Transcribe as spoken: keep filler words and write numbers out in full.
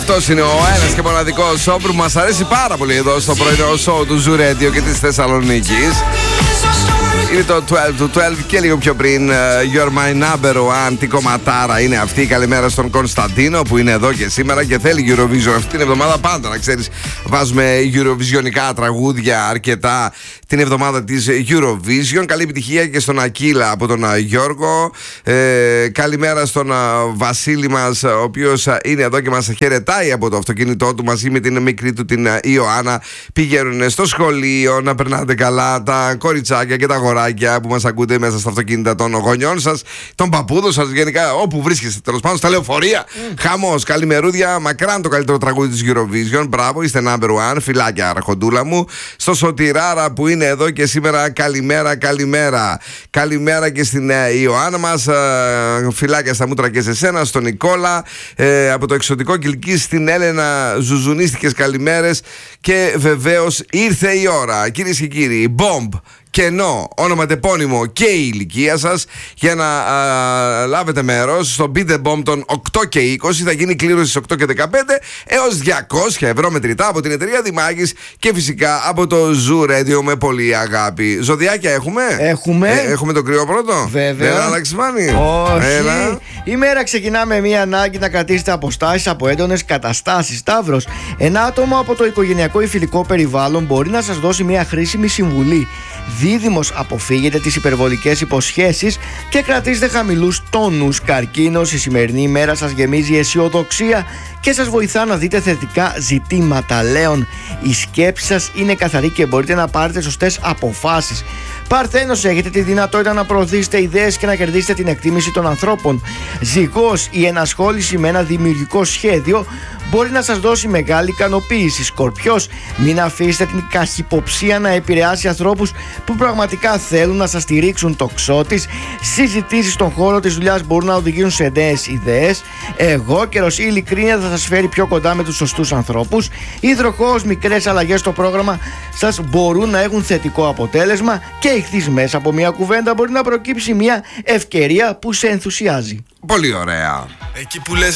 Αυτός είναι ο ένας και μοναδικός show που μας αρέσει πάρα πολύ εδώ στο πρωινό show του Zoo Radio και της Θεσσαλονίκης. Είναι το twelve to twelve και λίγο πιο πριν. You're my number one. Τι κομματάρα είναι αυτή. Καλημέρα στον Κωνσταντίνο που είναι εδώ και σήμερα και θέλει Eurovision αυτή την εβδομάδα. Πάντα να ξέρεις, βάζουμε Eurovisionικά τραγούδια αρκετά την εβδομάδα της Eurovision. Καλή επιτυχία και στον Ακύλα από τον Γιώργο. Ε, καλημέρα στον Βασίλη μας, ο οποίος είναι εδώ και μας χαιρετάει από το αυτοκίνητό του μαζί με την μικρή του την Ιωάννα. Πηγαίνουν στο σχολείο, να περνάτε καλά τα κοριτσάκια και τα αγοράκια που μας ακούτε μέσα στα αυτοκίνητα των γονιών σας, των παππούδων σας, γενικά όπου βρίσκεστε τέλος πάντων, στα λεωφορεία. Mm. Χαμός, καλημερούδια, μακράν το καλύτερο τραγούδι της Eurovision. Μπράβο, είστε number one. Φιλάκια, αρχοντούλα μου. Στο Σωτηράρα που είναι εδώ και σήμερα, καλημέρα, καλημέρα. Καλημέρα και στην ε, Ιωάννα μας. Ε, φιλάκια στα μούτρα και σε σένα, στον Νικόλα. Ε, από το εξωτικό Κιλκής στην Έλενα, ζουζουνίστικες καλημέρες. Και βεβαίως ήρθε η ώρα, κυρίες και κύριοι. Bomb. Κενό, όνομα τεπώνυμο και η ηλικία σας για να α, λάβετε μέρος στο Beat the Bomb των οκτώ και είκοσι. Θα γίνει κλήρωση στις οκτώ και δεκαπέντε έως διακόσια ευρώ μετρητά από την εταιρεία Δημάκης και φυσικά από το Zoo Radio με πολύ αγάπη. Ζωδιάκια έχουμε. Έχουμε. Ε, έχουμε το κρυό πρώτο. Βέβαια. Δεν άλλαξε μάνι. Όχι. Έλα. Η μέρα ξεκινά με μια ανάγκη να κρατήσετε αποστάσεις από έντονες καταστάσεις. Σταύρος, ένα άτομο από το οικογενειακό ή φιλικό περιβάλλον μπορεί να σας δώσει μια χρήσιμη συμβουλή. Δίδυμος, αποφύγετε τις υπερβολικές υποσχέσεις και κρατήστε χαμηλούς τόνους. Καρκίνος, η σημερινή ημέρα σας γεμίζει αισιοδοξία και σας βοηθά να δείτε θετικά ζητήματα. Λέων, η σκέψη σας είναι καθαρή και μπορείτε να πάρετε σωστές αποφάσεις. Παρθένος, έχετε τη δυνατότητα να προωθήσετε ιδέες και να κερδίσετε την εκτίμηση των ανθρώπων. Ζυγός, η ενασχόληση με ένα δημιουργικό σχέδιο μπορεί να σας δώσει μεγάλη ικανοποίηση. Σκορπιός, μην αφήσετε την καχυποψία να επηρεάσει ανθρώπους που πραγματικά θέλουν να σας στηρίξουν. Τοξότης, συζητήσεις στον χώρο της δουλειάς μπορούν να οδηγήσουν σε νέες ιδέες. Εγώκερος, η ειλικρίνεια θα σας φέρει πιο κοντά με τους σωστούς ανθρώπους. Υδροχόος, μικρές αλλαγές στο πρόγραμμα σας μπορούν να έχουν θετικό αποτέλεσμα. Και ηχθείς, μέσα από μια κουβέντα μπορεί να προκύψει μια ευκαιρία που σε ενθουσιάζει. Πολύ ωραία. Εκεί που λες